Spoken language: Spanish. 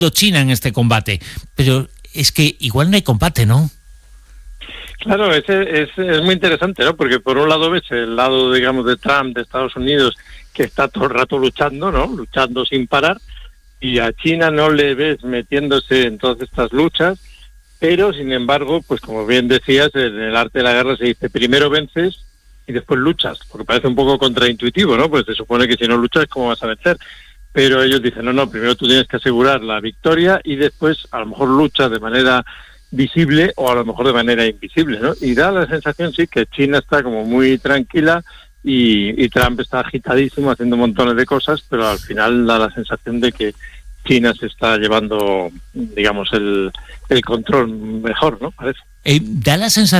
China en este combate. Pero es que igual no hay combate, ¿no? Claro, es muy interesante, ¿no? Porque por un lado ves el lado, digamos, de Trump, de Estados Unidos, que está todo el rato luchando, ¿no? Luchando sin parar, y a China no le ves metiéndose en todas estas luchas, pero sin embargo, pues como bien decías, en el arte de la guerra se dice primero vences y después luchas, porque parece un poco contraintuitivo, ¿no? Pues se supone que si no luchas, ¿cómo vas a vencer? Pero ellos dicen, no, primero tú tienes que asegurar la victoria y después a lo mejor luchas de manera visible o a lo mejor de manera invisible, ¿no? Y da la sensación, sí, que China está como muy tranquila y Trump está agitadísimo haciendo montones de cosas, pero al final da la sensación de que China se está llevando, digamos, el control mejor, ¿no? Parece. Da la sensación